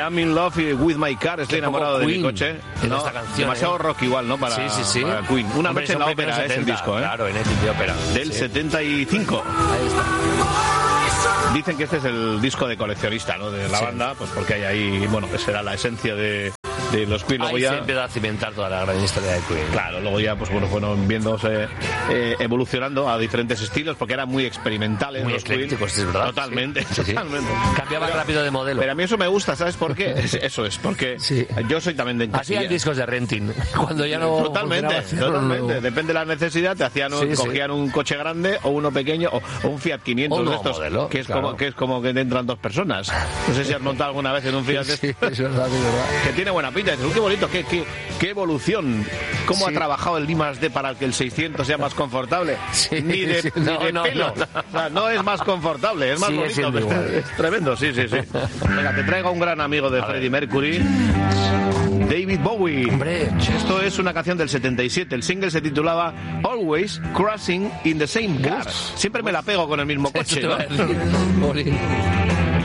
I'm in love with my car, estoy enamorado de mi coche. En No, esta canción, demasiado rock igual, ¿no? Para, sí. para Queen. Una Hombre, noche en la ópera es el disco, ¿eh? Claro, en Epic de ópera. Del 75. Ahí está. Dicen que este es el disco de coleccionista, ¿no? De la banda, pues porque hay ahí, bueno, que será la esencia de los Queen. Luego Ahí ya se empieza a cimentar toda la gran historia de Queen. Claro, luego ya, pues bueno, fueron viéndose evolucionando a diferentes estilos, porque eran muy experimentales. Muy los eclécticos, Queen. es verdad. Totalmente, Sí. totalmente. Cambiaban rápido de modelo. Pero a mí eso me gusta, ¿sabes por qué? Eso es, porque yo soy también de encasillar. Hacían discos de renting, cuando ya no... Totalmente. Depende de la necesidad, te hacían cogían un coche grande o uno pequeño o un Fiat 500 de estos, modelo, que es como que entran dos personas. No sé si has montado alguna vez en un Fiat de estos. Es verdad, es verdad. Que tiene buena pinta. Dices, qué bonito, qué evolución. ¿Cómo ha trabajado el I+D para que el 600 sea más confortable? Ni de pelo. O sea, no es más confortable, es más bonito. Es tremendo, sí. Venga, te traigo a un gran amigo de Freddie Mercury, David Bowie. Hombre, esto es una canción del 77. El single se titulaba Always Crashing in the Same Car. Siempre me la pego con el mismo coche, ¿no?